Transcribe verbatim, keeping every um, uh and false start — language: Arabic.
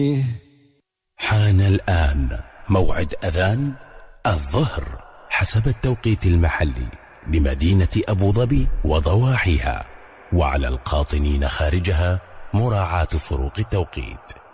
حان الآن موعد أذان الظهر حسب التوقيت المحلي لمدينة أبو ظبي وضواحيها، وعلى القاطنين خارجها مراعاة فروق التوقيت.